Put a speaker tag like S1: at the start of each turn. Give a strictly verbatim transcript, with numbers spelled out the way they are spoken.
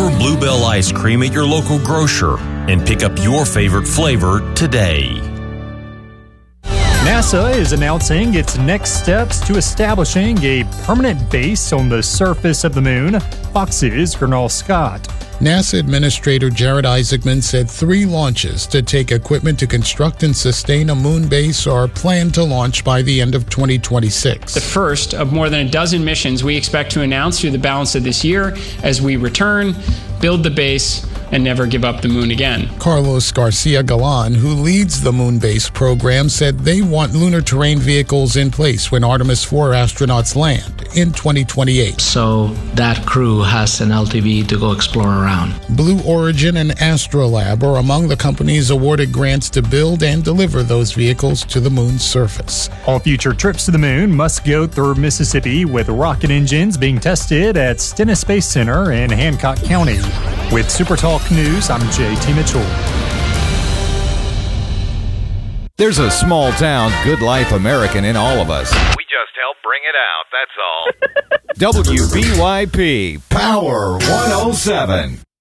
S1: for Bluebell ice cream at your local grocer and pick up your favorite flavor today.
S2: NASA is announcing its next steps to establishing a permanent base on the surface of the moon. Fox's Gernal Scott.
S3: NASA Administrator Jared Isaacman said three launches to take equipment to construct and sustain a moon base are planned to launch by the end of twenty twenty-six.
S4: The first of more than a dozen missions we expect to announce through the balance of this year as we return, build the base, and never give up the moon again.
S3: Carlos Garcia Galan, who leads the moon base program, said they want lunar terrain vehicles in place when Artemis four astronauts land in twenty twenty-eight.
S5: So that crew has an L T V to go explore around.
S3: Blue Origin and Astrolab are among the companies awarded grants to build and deliver those vehicles to the moon's surface.
S2: All future trips to the moon must go through Mississippi, with rocket engines being tested at Stennis Space Center in Hancock County. With SuperTalk News, I'm J T Mitchell.
S6: There's a small town, good life American in all of us.
S7: We just help bring it out, that's all.
S6: W B Y P Power one oh seven.